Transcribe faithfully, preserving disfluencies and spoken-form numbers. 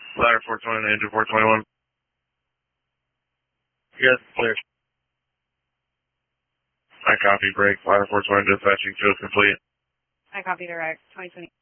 Ladder four twenty, engine four twenty-one. Yes, clear. I copy, break. Ladder four twenty, dispatching, field complete. I copy direct, twenty twenty.